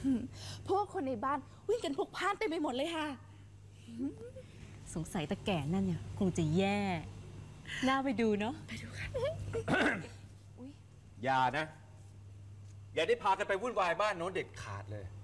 พวกคนในบ้านวิ่งกันพลุกพล่านเต็มไปหมดเลยค่ะสงสัยตะแก่นั่นเนี่ยคงจะแย่น่าไปดูเนาะไปดูค่ะอย่านะอย่าได้พากันไปวุ่นวายบ้านโน้นเด็ดขาดเลย